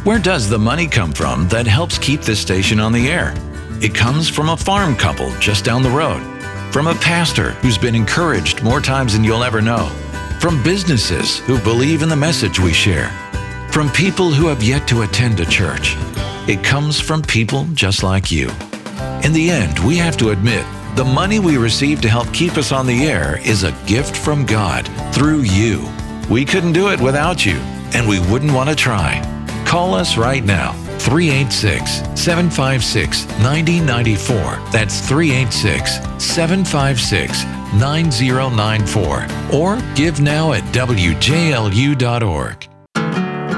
Where does the money come from that helps keep this station on the air? It comes from a farm couple just down the road, from a pastor who's been encouraged more times than you'll ever know, from businesses who believe in the message we share, from people who have yet to attend a church. It comes from people just like you. In the end, we have to admit, the money we receive to help keep us on the air is a gift from God through you. We couldn't do it without you, and we wouldn't want to try. Call us right now, 386-756-9094. That's 386-756-9094. Or give now at wjlu.org.